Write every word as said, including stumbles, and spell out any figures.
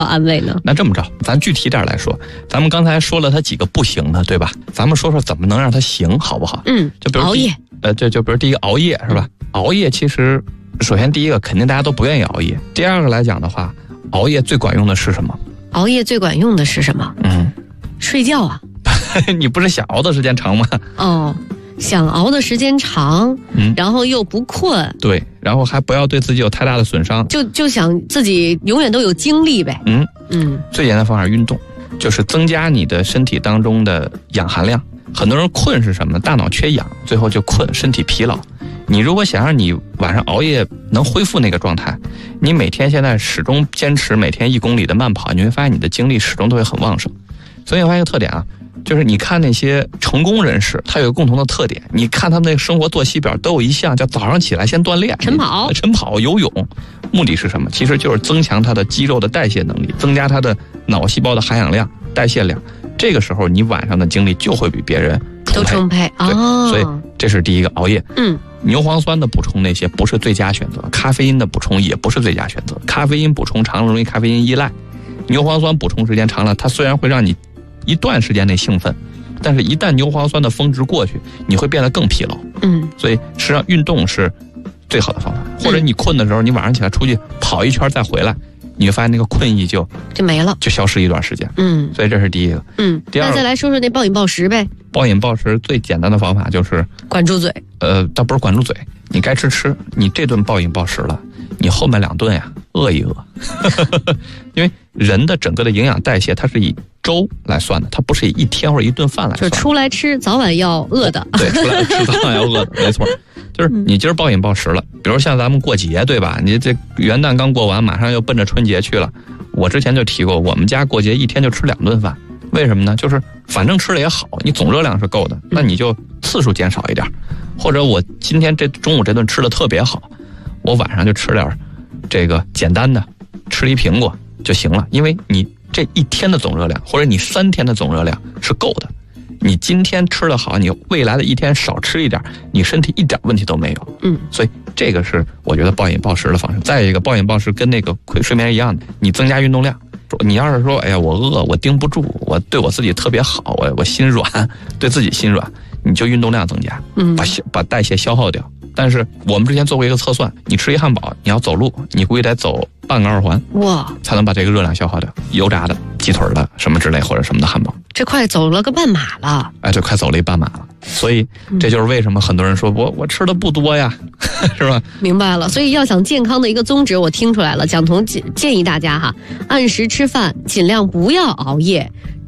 安慰呢？ 那这么着，咱具体点来说，咱们刚才说了他几个不行的，对吧？咱们说说怎么能让他行，好不好？ 嗯， 就比如熬夜， 呃，这就比如第一个熬夜是吧？熬夜其实，首先第一个肯定大家都不愿意熬夜。第二个来讲的话，熬夜最管用的是什么？ 熬夜最管用的是什么？ 嗯， 睡觉啊。 你不是想熬的时间长吗？ 哦。想熬的时间长，嗯，然后又不困， 对，然后还不要对自己有太大的损伤， 就就想自己永远都有精力呗。 嗯嗯， 最简单的方法是运动，就是增加你的身体当中的氧含量。很多人困是什么呢？大脑缺氧，最后就困，身体疲劳。你如果想让你晚上熬夜能恢复那个状态，你每天现在始终坚持每天一公里的慢跑，你会发现你的精力始终都会很旺盛。所以我发现一个特点啊。就是你看那些成功人士，他有一个共同的特点，你看他们那个生活作息表都有一项叫早上起来先锻炼， 晨跑、 晨跑、游泳，目的是什么？其实就是增强他的肌肉的代谢能力，增加他的脑细胞的含氧量、代谢量。这个时候你晚上的精力就会比别人都充沛对、 哦， 所以这是第一个熬夜。 嗯， 牛磺酸的补充那些不是最佳选择，咖啡因的补充也不是最佳选择。咖啡因补充长了容易咖啡因依赖，牛磺酸补充时间长了，它虽然会让你一段时间内兴奋，但是一旦牛磺酸的峰值过去，你会变得更疲劳。 嗯， 所以实际上运动是最好的方法。或者你困的时候，你晚上起来出去跑一圈再回来，你会发现那个困意就就没了， 就消失一段时间。 嗯， 所以这是第一个。 嗯， 第二个， 那再来说说那暴饮暴食呗。 暴饮暴食最简单的方法就是管住嘴。 呃，倒不是管住嘴，你该吃吃。你这顿暴饮暴食了，你后面两顿呀饿一饿，因为人的整个的营养代谢它是以周来算的，它不是以一天或者一顿饭来算的。 就是出来吃，早晚要饿的。 对，出来吃早晚要饿的，没错。就是你今儿暴饮暴食了，比如像咱们过节，对吧？你这元旦刚过完，马上又奔着春节去了。我之前就提过，我们家过节一天就吃两顿饭，为什么呢？就是反正吃的也好，你总热量是够的，那你就次数减少一点。或者我今天这中午这顿吃的特别好，我晚上就吃点这个简单的，吃一苹果就行了。因为你这一天的总热量，或者你三天的总热量是够的。你今天吃的好，你未来的一天少吃一点，你身体一点问题都没有。 嗯， 所以这个是我觉得暴饮暴食的方式。再一个，暴饮暴食跟那个睡睡眠一样的，你增加运动量。你要是说，哎呀，我饿，我盯不住，我对我自己特别好，我我心软，对自己心软，你就运动量增加， 嗯， 把把代谢消耗掉。但是我们之前做过一个测算，你吃一汉堡，你要走路，你估计得走半个二环， 哇， 才能把这个热量消耗掉。油炸的、鸡腿的什么之类或者什么的汉堡， 这快走了个半马了， 哎，就快走了一半马了。所以这就是为什么很多人说我我吃的不多呀，是吧？ 明白了。所以要想健康的一个宗旨，我听出来了。蒋彤建议大家哈，按时吃饭，尽量不要熬夜。